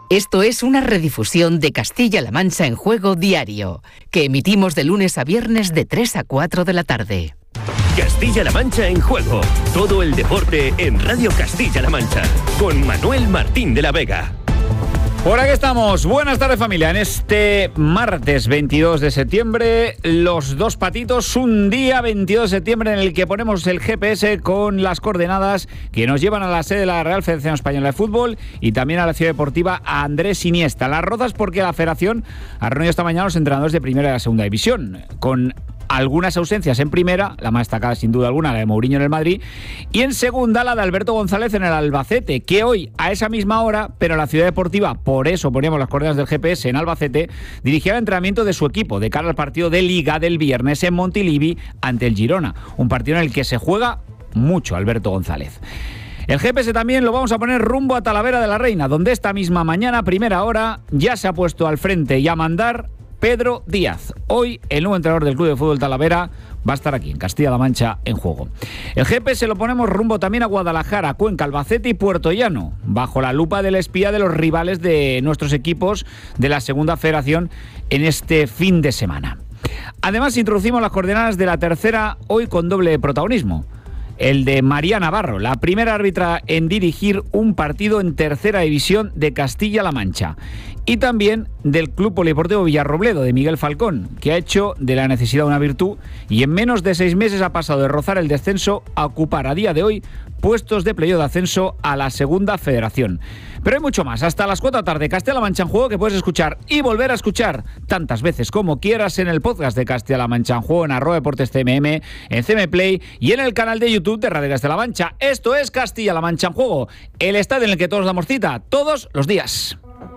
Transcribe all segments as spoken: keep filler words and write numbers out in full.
Esto es una redifusión de Castilla-La Mancha en Juego diario, que emitimos de lunes a viernes de tres a cuatro de la tarde. Castilla-La Mancha en Juego. Todo el deporte en Radio Castilla-La Mancha. Con Manuel Martín de la Vega. Por aquí estamos. Buenas tardes, familia. En este martes veintidós de septiembre, los dos patitos, un día veintidós de septiembre en el que ponemos el G P S con las coordenadas que nos llevan a la sede de la Real Federación Española de Fútbol y también a la Ciudad Deportiva a Andrés Iniesta. Las Rozas porque la Federación ha reunido esta mañana a los entrenadores de Primera y la Segunda División, con algunas ausencias en Primera, la más destacada sin duda alguna, la de Mourinho en el Madrid, y en Segunda la de Alberto González en el Albacete, que hoy a esa misma hora, pero la Ciudad Deportiva, por eso poníamos las coordenadas del G P S en Albacete, dirigía el entrenamiento de su equipo de cara al partido de Liga del viernes en Montilivi ante el Girona, un partido en el que se juega mucho Alberto González. El G P S también lo vamos a poner rumbo a Talavera de la Reina, donde esta misma mañana, primera hora, ya se ha puesto al frente y a mandar Pedro Díaz. Hoy el nuevo entrenador del Club de Fútbol Talavera va a estar aquí en Castilla-La Mancha en Juego. El G P S lo ponemos rumbo también a Guadalajara, Cuenca, Albacete y Puerto Llano, bajo la lupa del espía de los rivales de nuestros equipos de la Segunda Federación en este fin de semana. Además, introducimos las coordenadas de la tercera, hoy con doble protagonismo. El de María Navarro, la primera árbitra en dirigir un partido en tercera división de Castilla-La Mancha. Y también del Club Polideportivo Villarrobledo, de Miguel Falcón, que ha hecho de la necesidad una virtud y en menos de seis meses ha pasado de rozar el descenso a ocupar a día de hoy puestos de playoff de ascenso a la Segunda Federación. Pero hay mucho más. Hasta las cuatro de la tarde, Castilla-La Mancha en Juego, que puedes escuchar y volver a escuchar tantas veces como quieras en el podcast de Castilla-La Mancha en Juego, en arroba deportes C M M, en C M Play y en el canal de YouTube de Radio Castilla-La Mancha. Esto es Castilla-La Mancha en Juego, el estadio en el que todos damos cita, todos los días.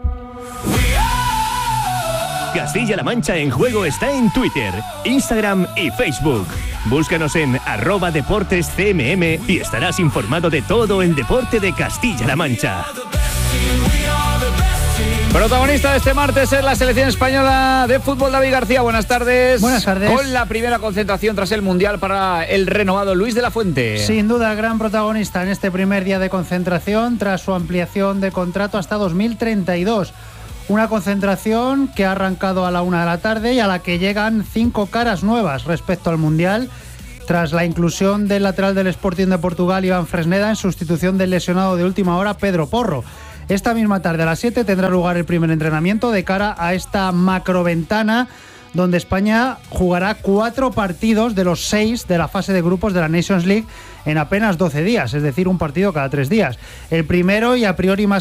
Castilla-La Mancha en Juego está en Twitter, Instagram y Facebook. Búscanos en arroba deportes C M M y estarás informado de todo el deporte de Castilla-La Mancha. Protagonista de este martes es la selección española de fútbol. David García, buenas tardes. Buenas tardes. Con la primera concentración tras el Mundial para el renovado Luis de la Fuente. Sin duda, gran protagonista en este primer día de concentración tras su ampliación de contrato hasta dos mil treinta y dos. Una concentración que ha arrancado a la una de la tarde y a la que llegan cinco caras nuevas respecto al Mundial, tras la inclusión del lateral del Sporting de Portugal, Iván Fresneda, en sustitución del lesionado de última hora, Pedro Porro. Esta misma tarde a las siete tendrá lugar el primer entrenamiento de cara a esta macroventana, donde España jugará cuatro partidos de los seis de la fase de grupos de la Nations League en apenas doce días, es decir, un partido cada tres días. El primero y a priori más